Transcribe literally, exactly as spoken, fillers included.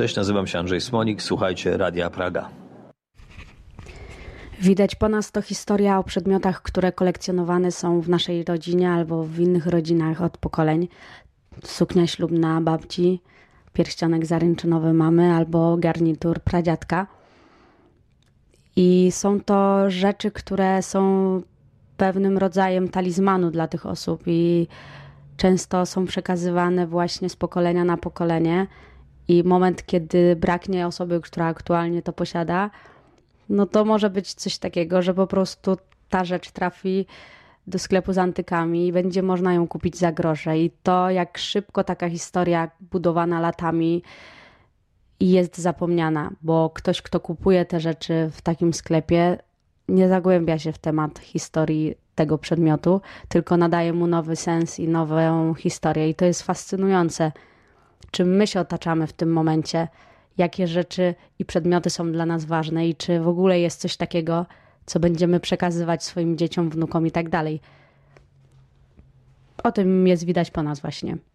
Cześć, nazywam się Andrzej Smonik, słuchajcie Radia Praga. Widać po nas to historia o przedmiotach, które kolekcjonowane są w naszej rodzinie albo w innych rodzinach od pokoleń. Suknia ślubna babci, pierścionek zaręczynowy mamy albo garnitur pradziadka. I są to rzeczy, które są pewnym rodzajem talizmanu dla tych osób i często są przekazywane właśnie z pokolenia na pokolenie. I moment, kiedy braknie osoby, która aktualnie to posiada, no to może być coś takiego, że po prostu ta rzecz trafi do sklepu z antykami i będzie można ją kupić za grosze. I to, jak szybko taka historia budowana latami jest zapomniana, bo ktoś, kto kupuje te rzeczy w takim sklepie, nie zagłębia się w temat historii tego przedmiotu, tylko nadaje mu nowy sens i nową historię. I to jest fascynujące, czym my się otaczamy w tym momencie, jakie rzeczy i przedmioty są dla nas ważne i czy w ogóle jest coś takiego, co będziemy przekazywać swoim dzieciom, wnukom i tak dalej. O tym jest widać po nas właśnie.